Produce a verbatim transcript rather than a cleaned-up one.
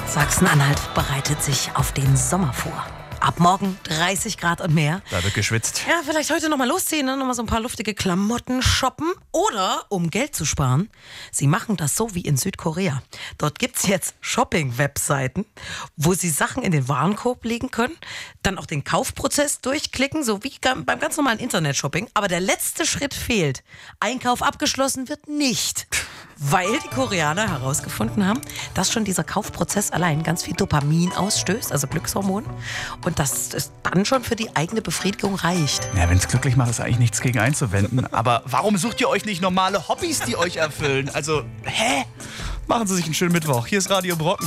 Sachsen-Anhalt bereitet sich auf den Sommer vor. Ab morgen dreißig Grad und mehr. Da wird geschwitzt. Ja, vielleicht heute nochmal losziehen, ne? Nochmal so ein paar luftige Klamotten shoppen. Oder, um Geld zu sparen, sie machen das so wie in Südkorea. Dort gibt es jetzt Shopping-Webseiten, wo sie Sachen in den Warenkorb legen können, dann auch den Kaufprozess durchklicken, so wie beim ganz normalen Internet-Shopping. Aber der letzte Schritt fehlt. Einkauf abgeschlossen wird nicht. Weil die Koreaner herausgefunden haben, dass schon dieser Kaufprozess allein ganz viel Dopamin ausstößt, also Glückshormon, und dass es dann schon für die eigene Befriedigung reicht. Ja, wenn es glücklich macht, ist eigentlich nichts gegen einzuwenden. Aber warum sucht ihr euch nicht normale Hobbys, die euch erfüllen? Also, hä? Machen Sie sich einen schönen Mittwoch. Hier ist Radio Brocken.